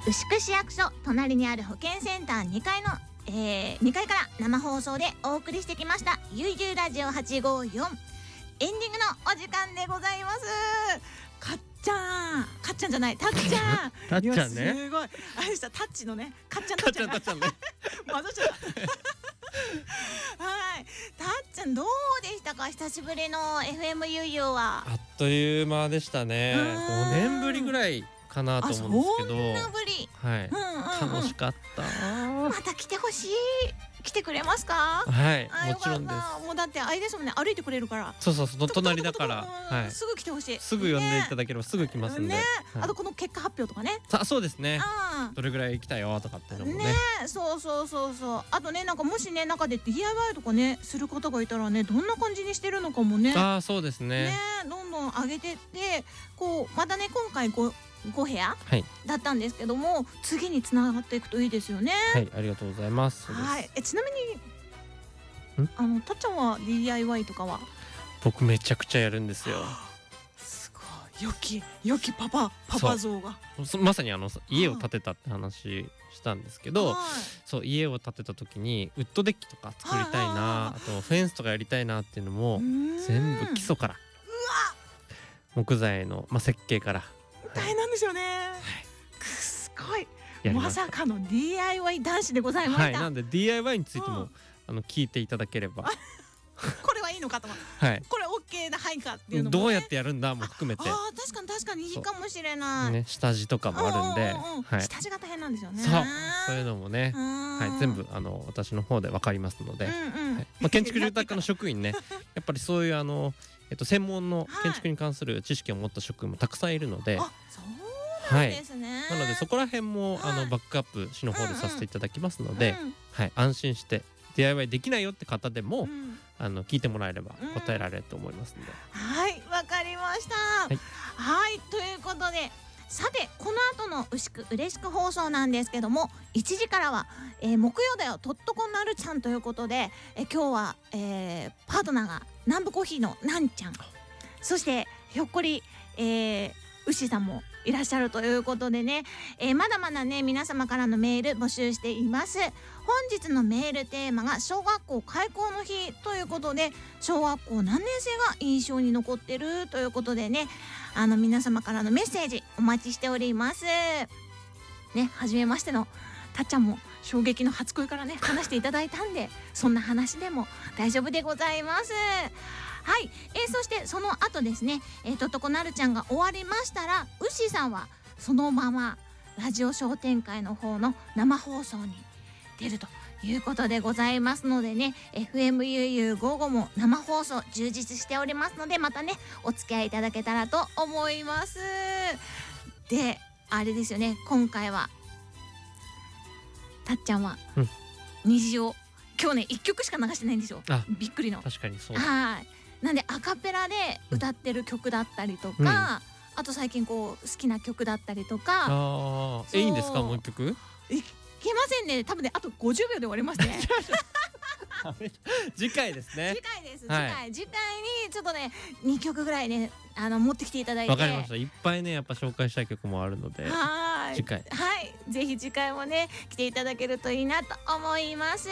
牛久市役所隣にある保健センター2階の、2階から生放送でお送りしてきましたゆいじゅうラジオ854、エンディングのお時間でございます。かっちゃんじゃない、たっちゃんたっちゃんね、 すごいあれしたタッチのね、かっちゃんたっちゃんたっちゃんね混ざっちゃったはい、たっちゃんどうでしたか、久しぶりの FM ゆいゆうは。 あっという間でしたね。5年ぶりぐらいかなと思うんですけど、 そんなぶり、 はい、楽しかった。 また来てほしい。来てくれますか。 はい、もちろんです。 もうだってあれですもんね、歩いてくれるから。 そう隣だから、はい、 すぐ来てほしい。 すぐ呼んでいただければすぐ来ますんで、 あとこの結果発表とかね。 そうですね、どれぐらい来たよとかっていうのもね。 そうあとね、なんかもしね中で DIY とかねする方がいたらね、どんな感じにしてるのかもね。 そうですね。 どんどん上げてって、こうまたね今回5部屋だったんですけども、次につながっていくといいですよね。 はい、ありがとうございます。 はい、ちなみにたっちゃんは DIY とかは？ 僕めちゃくちゃやるんですよ。 すごい、良きパパ像が。 まさに家を建てたって話したんですけど、そう家を建てた時にウッドデッキとか作りたいな、あとフェンスとかやりたいなっていうのも全部基礎から、木材の設計から大変なんですよね。すごい、まさかの DIY 男子でございました。 なんで DIY についても聞いていただければこれはいいのかとか、これ OK な範囲かっていうのもどうやってやるんだも含めて、 確かにいいかもしれない。 下地とかもあるんで、 下地が大変なんですよね。 そういうのもね、全部私の方で分かりますので、建築住宅課の職員ね、やっぱりそういう専門の建築に関する知識を持った職員もたくさんいるので、なのでそこら辺もバックアップ市の方でさせていただきますので、安心して DIY できないよって方でも聞いてもらえれば答えられると思いますので。 はい、わかりました。はい、ということで、さてこの後の牛久うれしく放送なんですけども、1時からは、木曜だよとっとこなるちゃんということで、今日は、パートナーが南部コーヒーのなんちゃん、そしてひょっこり、牛さんもいらっしゃるということでね、まだまだね皆様からのメール募集しています。本日のメールテーマが小学校開校の日ということで、小学校何年生が印象に残ってるということでね、皆様からのメッセージお待ちしておりますね。初めましてのたっちゃんも衝撃の初恋からね話していただいたんで、そんな話でも大丈夫でございます。はい、そしてその後ですね、とっとこなるちゃんが終わりましたら、ウッシーさんはそのままラジオ商店会の方の生放送に出るということでございますのでね、 FMUU 午後も生放送充実しておりますので、またねお付き合いいただけたらと思います。で、あれですよね、今回はたっちゃんは虹を今日ね1曲しか流してないんですよ。びっくりの。 確かにそう。 なんでアカペラで歌ってる曲だったりとか、あと最近こう好きな曲だったりとか。 いいんですか、もう一曲？ いけませんね、多分ねあと50秒で終わりますね。 次回ですね。 次回です。次回にちょっとね2曲ぐらいね持ってきていただいて。 わかりました。いっぱいねやっぱ紹介したい曲もあるので、次回、 ぜひ次回もね来ていただけるといいなと思います。